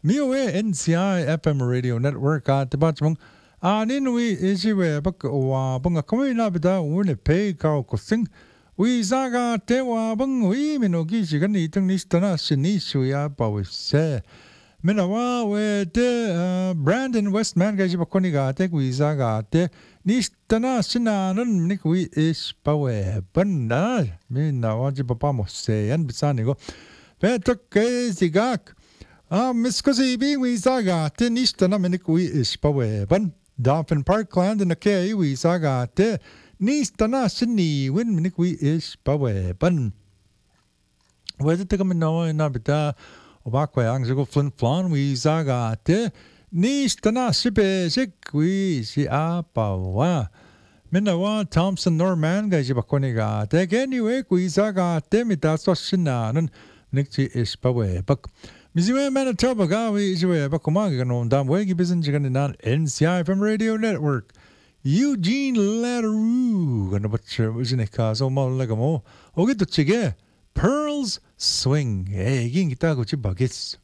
VOA NCI FM Radio Network at Batmong Ninui Isiwe Bakwa Bunga Kamina Bida Winnipeg Kosing we Zaga Tewa Bungwi Minogi Shigani Tunistana Sinishuya Bawise Minawa we de Brandon Westman Gajibakoniga Tek we Zaga te Nistana Sinanan Nikwi is Bawe Banda Mina Wajibapamo say and Bisanigo Petok Zigak Miskosi we zaga te nistana minik we is paweban. Dolphin Parkland in the K we zaga te nistana sini win minik we is paweban. Whether take a mino in abita obakwe angzago flint flan we zaga te nistana sipe sik we si apawa. Minawa Thompson Norman gajibakoniga te anyway we zaga te mitaso sinanan minik is pawebak. Miziwe Manitoba Gawi Ijiwe Bakumaga no Damwegi Bizinjiganinan NCI FM Radio Network. Eugene Latteroo and a butcher was in a caso Mollegamo. Ogito Chige Pearls Swing. Hey, Gingitago Chibagis.